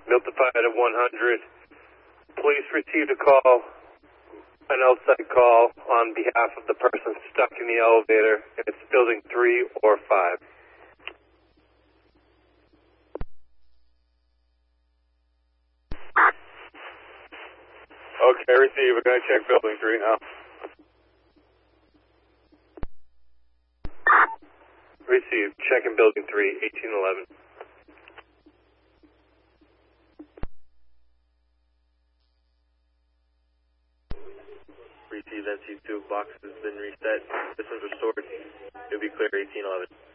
Notified at 100. Police received a call, an outside call on behalf of the person stuck in the elevator. It's building 3 or 5. Okay, receive. We're going to check building 3 now. Received. Check in building 3, 1811. Receive NC2 box has been reset. Systems restored. It'll be clear 1811.